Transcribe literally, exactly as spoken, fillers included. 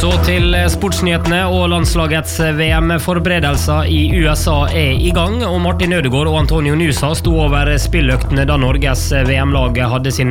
Så til sportsnyhetene og landslagets V M-forberedelser i U S A er i gang, og Martin Ødegaard og Antonio Nusa sto over spilløktene da Norges V M-lag hadde sin